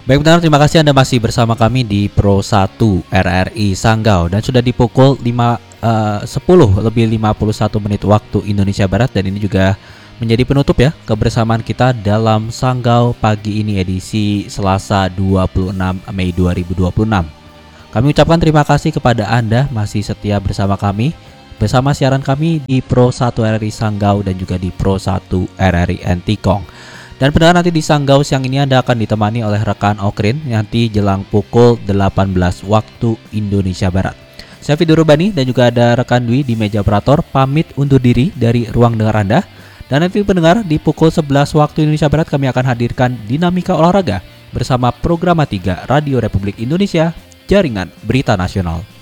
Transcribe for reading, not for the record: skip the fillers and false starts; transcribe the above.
Baik benar, terima kasih Anda masih bersama kami di Pro 1 RRI Sanggau. Dan sudah di pukul 10 lebih 51 menit waktu Indonesia Barat. Dan ini juga menjadi penutup ya kebersamaan kita dalam Sanggau pagi ini edisi Selasa 26 Mei 2026. Kami ucapkan terima kasih kepada Anda masih setia bersama kami, bersama siaran kami di Pro 1 RRI Sanggau dan juga di Pro 1 RRI Entikong. Dan pendengar, nanti di Sanggau siang ini Anda akan ditemani oleh rekan Okrin nanti jelang pukul 18 waktu Indonesia Barat. Saya Fidur Rubani dan juga ada rekan Dwi di meja operator pamit undur diri dari ruang dengar Anda. Dan nanti pendengar di pukul 11 waktu Indonesia Barat kami akan hadirkan Dinamika Olahraga bersama Programa 3 Radio Republik Indonesia, Jaringan Berita Nasional.